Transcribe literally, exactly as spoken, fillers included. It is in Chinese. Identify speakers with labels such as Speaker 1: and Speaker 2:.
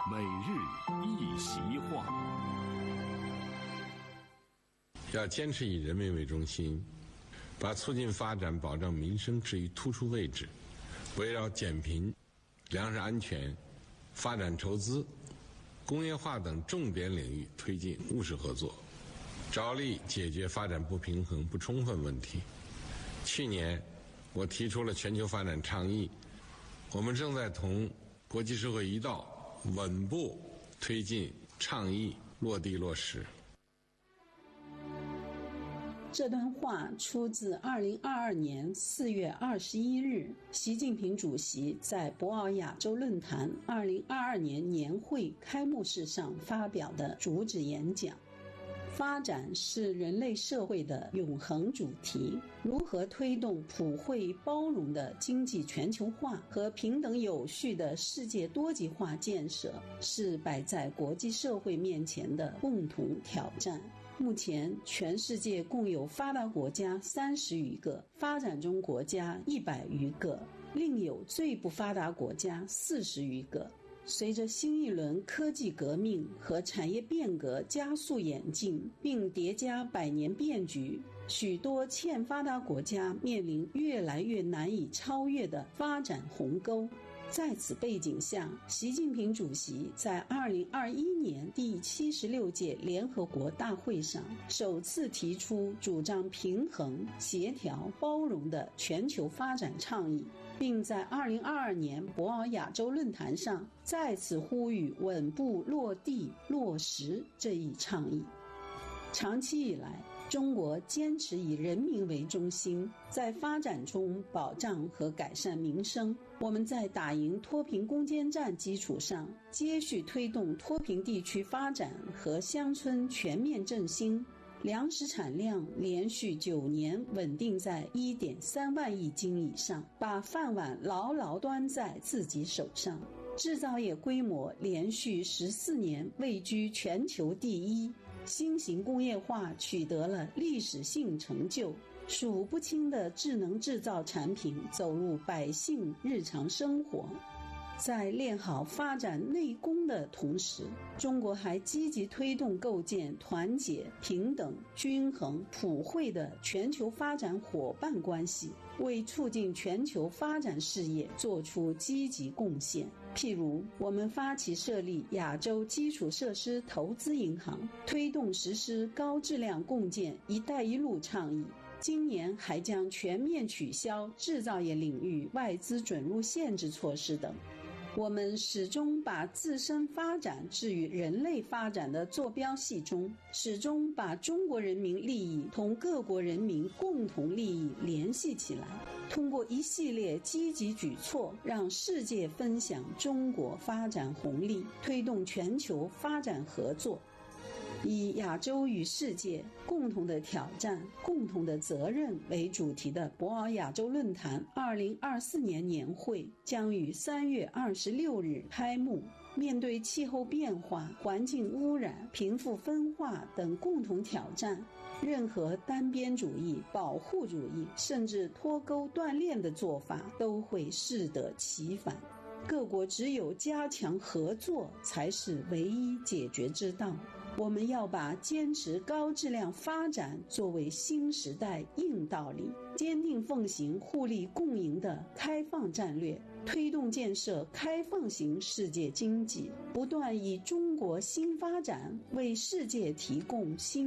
Speaker 1: 每日一席话。
Speaker 2: 要坚持以人民为中心，把促进发展、保障民生置于突出位置，围绕减贫、粮食安全、发展筹资、工业化等重点领域推进务实合作，着力解决发展不平衡不充分问题。去年我提出了全球发展倡议，我们正在同国际社会一道稳步推进倡议落地落实。
Speaker 3: 这段话出自二零二二年四月二十一日习近平主席在博鳌亚洲论坛二零二二年年会开幕式上发表的主旨演讲。发展是人类社会的永恒主题，如何推动普惠包容的经济全球化和平等有序的世界多极化建设，是摆在国际社会面前的共同挑战。目前全世界共有发达国家三十余个，发展中国家一百余个，另有最不发达国家四十余个。随着新一轮科技革命和产业变革加速演进，并叠加百年变局，许多欠发达国家面临越来越难以超越的发展鸿沟。在此背景下，习近平主席在二零二一年第七十六届联合国大会上首次提出主张平衡、协调、包容的全球发展倡议，并在二零二二年博鳌亚洲论坛上再次呼吁稳步落地落实这一倡议。长期以来，中国坚持以人民为中心，在发展中保障和改善民生。我们在打赢脱贫攻坚战基础上，接续推动脱贫地区发展和乡村全面振兴，粮食产量连续九年稳定在 一点三万亿斤以上，把饭碗牢牢端在自己手上。制造业规模连续十四年位居全球第一，新型工业化取得了历史性成就，数不清的智能制造产品走入百姓日常生活。在练好发展内功的同时，中国还积极推动构建团结、平等、均衡、普惠的全球发展伙伴关系，为促进全球发展事业做出积极贡献。譬如，我们发起设立亚洲基础设施投资银行，推动实施高质量共建“一带一路”倡议。今年还将全面取消制造业领域外资准入限制措施等。我们始终把自身发展置于人类发展的坐标系中，始终把中国人民利益同各国人民共同利益联系起来，通过一系列积极举措，让世界分享中国发展红利，推动全球发展合作。以亚洲与世界共同的挑战、共同的责任为主题的博鳌亚洲论坛二零二四年年会将于三月二十六日开幕。面对气候变化、环境污染、贫富分化等共同挑战，任何单边主义、保护主义甚至脱钩断链的做法都会适得其反。各国只有加强合作才是唯一解决之道。我们要把坚持高质量发展作为新时代硬道理，坚定奉行互利共赢的开放战略，推动建设开放型世界经济，不断以中国新发展为世界提供新